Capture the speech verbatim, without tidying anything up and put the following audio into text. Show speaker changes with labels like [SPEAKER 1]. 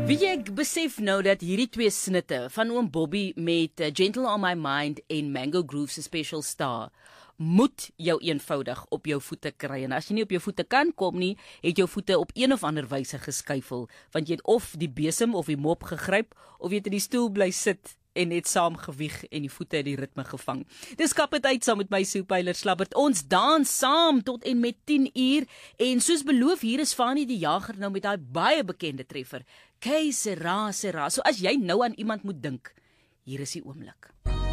[SPEAKER 1] Wie ek besef nou dat hierdie twee snitte van oom Bobby met uh, Gentle on My Mind en Mango Groove se Special Star moet jou eenvoudig op jou voete kry. En as jy nie op jou voete kan kom nie, het jou voete op een of ander wyse geskuifel, want jy het of die besem of die mop gegryp, of jy het in die stoel bly sit en net saam gewieg en die voete het die ritme gevang. Dis kap het uit saam met my Soepeiler Slabbert. Ons dans saam tot en met tien uur en soos beloof, hier is Fanie die Jager nou met daai baie bekende treffer. Que sera, sera. So as jy nou aan iemand moet dink, hier is die oomblik.